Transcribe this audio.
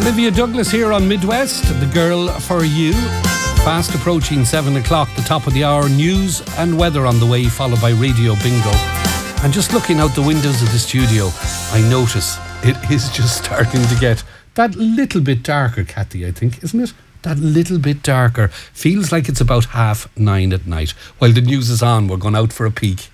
Olivia Douglas here on Midwest, The Girl for You. Fast approaching 7 o'clock, the top of the hour, news and weather on the way, followed by Radio Bingo. And just looking out the windows of the studio, I notice it is just starting to get that little bit darker, Kathy, I think, isn't it? That little bit darker. Feels like it's about 9:30 at night. While the news is on, we're going out for a peek